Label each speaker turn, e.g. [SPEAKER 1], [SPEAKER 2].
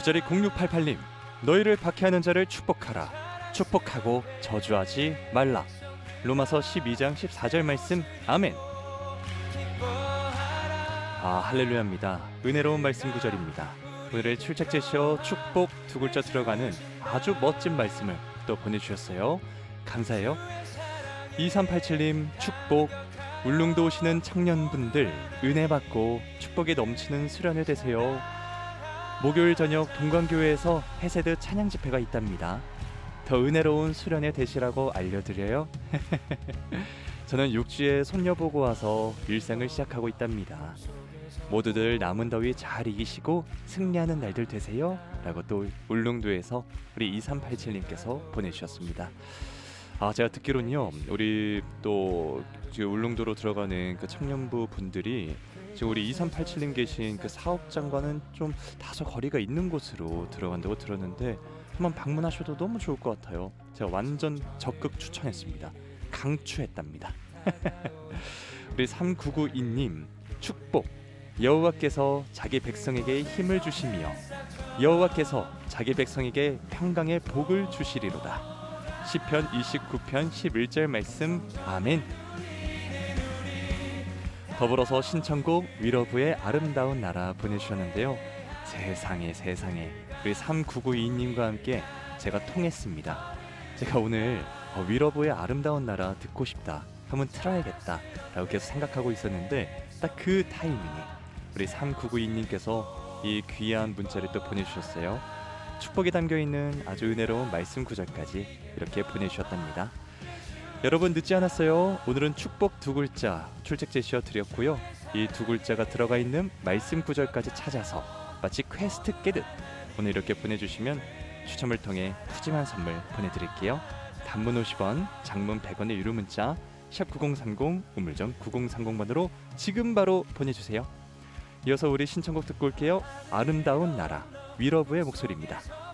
[SPEAKER 1] 구절이 0688님, 너희를 박해하는 자를 축복하라. 축복하고 저주하지 말라. 로마서 12장 14절 말씀. 아멘. 할렐루야입니다. 은혜로운 말씀 구절입니다. 오늘의 출첵 제시어 축복 두 글자 들어가는 아주 멋진 말씀을 또 보내주셨어요. 감사해요. 2387님, 축복. 울릉도 오시는 청년분들 은혜 받고 축복이 넘치는 수련회 되세요. 목요일 저녁 동관교회에서 헤세드 찬양 집회가 있답니다. 더 은혜로운 수련회 되시라고 알려드려요. 저는 6주에 손녀 보고 와서 일상을 시작하고 있답니다. 모두들 남은 더위 잘 이기시고 승리하는 날들 되세요. 라고 또 울릉도에서 우리 2387님께서 보내주셨습니다. 제가 듣기로는요, 우리 또 지금 울릉도로 들어가는 그 청년부 분들이 지금 우리 2387님 계신 그 사업장과는 좀 다소 거리가 있는 곳으로 들어간다고 들었는데 한번 방문하셔도 너무 좋을 것 같아요. 제가 완전 적극 추천했습니다. 강추했답니다. 우리 3992님, 축복. 여호와께서 자기 백성에게 힘을 주시며 여호와께서 자기 백성에게 평강의 복을 주시리로다. 시편 29편 11절 말씀. 아멘. 더불어서 신청곡 위러브의 아름다운 나라 보내주셨는데요. 세상에 우리 3992님과 함께 제가 통했습니다. 제가 오늘 위러브의 아름다운 나라 듣고 싶다, 한번 틀어야겠다 라고 계속 생각하고 있었는데 딱 그 타이밍에 우리 3992님께서 이 귀한 문자를 또 보내주셨어요. 축복이 담겨있는 아주 은혜로운 말씀 구절까지 이렇게 보내주셨답니다. 여러분 늦지 않았어요. 오늘은 축복 두 글자 출첵 제시어 드렸고요. 이 두 글자가 들어가 있는 말씀 구절까지 찾아서 마치 퀘스트 깨듯 오늘 이렇게 보내주시면 추첨을 통해 푸짐한 선물 보내드릴게요. 단문 50원, 장문 100원의 유료 문자 샵 9030 우물정 9030번으로 지금 바로 보내주세요. 이어서 우리 신청곡 듣고 올게요. 아름다운 나라 위러브의 목소리입니다.